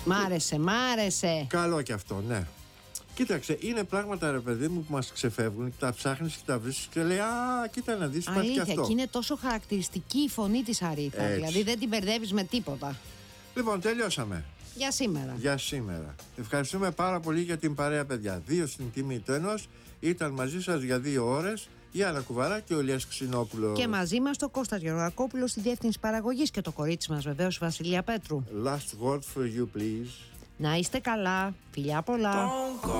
Μ' άρεσε. Καλό κι αυτό, ναι. Κοίταξε, είναι πράγματα, ρε παιδί μου, που μας ξεφεύγουν. Τα ψάχνεις και τα βρίσκεις και λέει, α, κοίτα να δεις, υπάρχει κι αυτό. Αλήθεια, και είναι τόσο χαρακτηριστική η φωνή της Αρίθα. Έτσι. Δηλαδή δεν την μπερδεύεις με τίποτα. Λοιπόν, τελειώσαμε. Για σήμερα. Για σήμερα. Ευχαριστούμε πάρα πολύ για την παρέα, παιδιά. 2 στην τιμή του ενός. Ήταν μαζί σας για 2 ώρες η Άννα Κουβαρά και ο Ηλίας Ξινόπουλος. Και μαζί μας το Κώστας Γεωργακόπουλος στη διεύθυνση παραγωγής και το κορίτσι μας βεβαίως η Βασιλεία Πέτρου. Last word for you, please. Να είστε καλά. Φιλιά πολλά.